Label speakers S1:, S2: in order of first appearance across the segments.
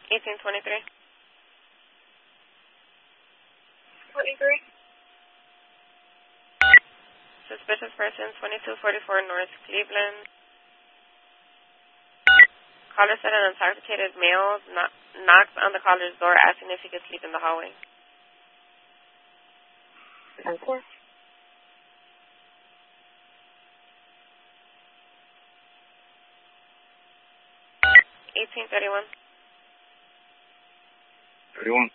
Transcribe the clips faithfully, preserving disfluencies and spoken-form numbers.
S1: eighteen twenty-three.
S2: twenty-three.
S1: Suspicious person, twenty-two forty-four North Cleveland. Caller said an intoxicated male kno- knocks on the caller's door asking if he could sleep in the hallway.
S2: Okay.
S1: eighteen thirty-one.
S3: thirty-one.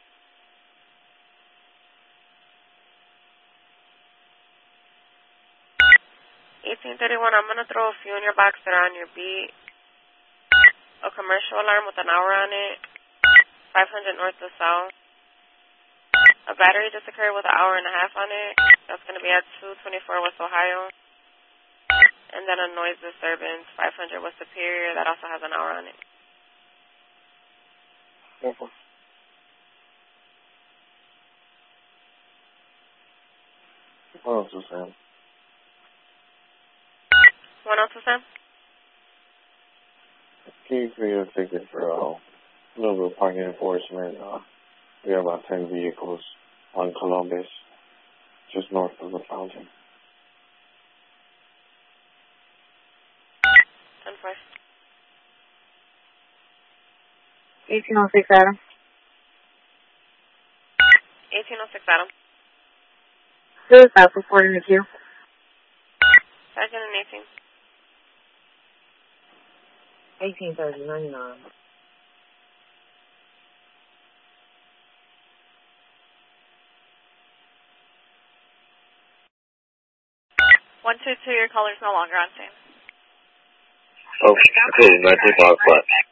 S1: eighteen thirty-one, I'm going to throw a few in your box that are on your beat. A commercial alarm with an hour on it. five hundred north to south. A battery just occurred with an hour and a half on it. That's going to be at two twenty-four West Ohio. And then a noise disturbance, five hundred West Superior, that also has an hour on it.
S3: Okay. What else is that?
S1: one oh two, Sam?
S3: Can you create a ticket for uh, a little bit of parking enforcement? Uh, we have about ten vehicles on Columbus, just north of the fountain.
S1: ten four.
S2: eighteen oh six, Adam.
S1: eighteen oh six, Adam.
S2: Suicide report in the queue.
S1: Sergeant and eighteen.
S2: eighteen thirty, ninety-nine.
S1: one two two, your caller's no longer on scene.
S3: Okay, cool. That's it.